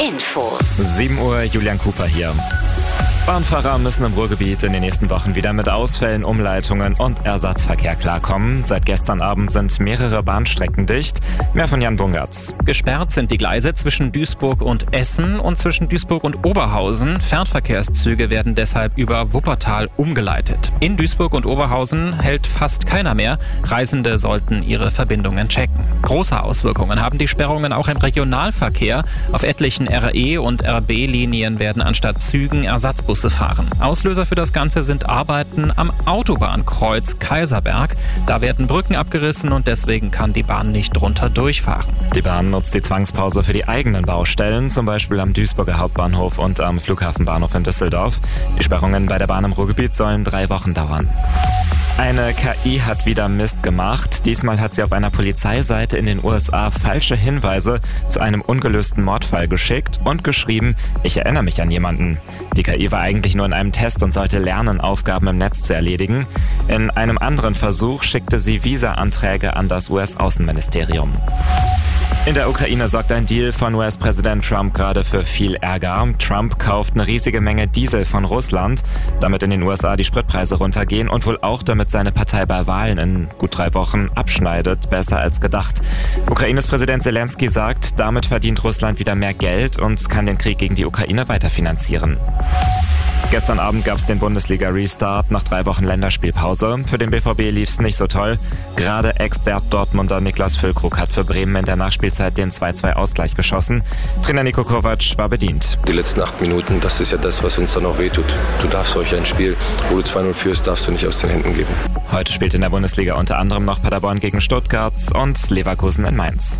Infos. 7 Uhr, Julian Cooper hier. Bahnfahrer müssen im Ruhrgebiet in den nächsten Wochen wieder mit Ausfällen, Umleitungen und Ersatzverkehr klarkommen. Seit gestern Abend sind mehrere Bahnstrecken dicht. Mehr von Jan Bungertz. Gesperrt sind die Gleise zwischen Duisburg und Essen und zwischen Duisburg und Oberhausen. Fernverkehrszüge werden deshalb über Wuppertal umgeleitet. In Duisburg und Oberhausen hält fast keiner mehr. Reisende sollten ihre Verbindungen checken. Große Auswirkungen haben die Sperrungen auch im Regionalverkehr. Auf etlichen RE- und RB-Linien werden anstatt Zügen Ersatzbusse fahren. Auslöser für das Ganze sind Arbeiten am Autobahnkreuz Kaiserberg. Da werden Brücken abgerissen und deswegen kann die Bahn nicht drunter durchfahren. Die Bahn nutzt die Zwangspause für die eigenen Baustellen, zum Beispiel am Duisburger Hauptbahnhof und am Flughafenbahnhof in Düsseldorf. Die Sperrungen bei der Bahn im Ruhrgebiet sollen 3 Wochen dauern. Eine KI hat wieder Mist gemacht. Diesmal hat sie auf einer Polizeiseite in den USA falsche Hinweise zu einem ungelösten Mordfall geschickt und geschrieben, ich erinnere mich an jemanden. Die KI war eigentlich nur in einem Test und sollte lernen, Aufgaben im Netz zu erledigen. In einem anderen Versuch schickte sie Visa-Anträge an das US-Außenministerium. In der Ukraine sorgt ein Deal von US-Präsident Trump gerade für viel Ärger. Trump kauft eine riesige Menge Diesel von Russland, damit in den USA die Spritpreise runtergehen und wohl auch damit seine Partei bei Wahlen in gut 3 Wochen abschneidet, besser als gedacht. Ukraines Präsident Zelensky sagt, damit verdient Russland wieder mehr Geld und kann den Krieg gegen die Ukraine weiterfinanzieren. Gestern Abend gab es den Bundesliga-Restart nach 3 Wochen Länderspielpause. Für den BVB lief es nicht so toll. Gerade Ex-Dortmunder Niklas Füllkrug hat für Bremen in der Nachspielzeit den 2:2-Ausgleich geschossen. Trainer Niko Kovac war bedient. Die letzten 8 Minuten, das ist ja das, was uns dann auch wehtut. Du darfst solch ein Spiel, wo du 2-0 führst, darfst du nicht aus den Händen geben. Heute spielt in der Bundesliga unter anderem noch Paderborn gegen Stuttgart und Leverkusen in Mainz.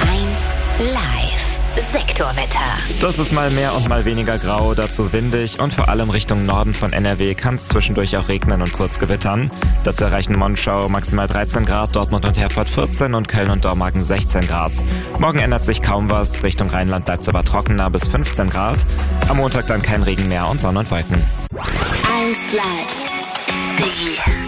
1 Live. Sektorwetter. Das ist mal mehr und mal weniger grau, dazu windig und vor allem Richtung Norden von NRW kann es zwischendurch auch regnen und kurz gewittern. Dazu erreichen Monschau maximal 13 Grad, Dortmund und Herford 14 und Köln und Dormagen 16 Grad. Morgen ändert sich kaum was, Richtung Rheinland bleibt es aber trockener bis 15 Grad. Am Montag dann kein Regen mehr und Sonne und Wolken. 1 Live. Die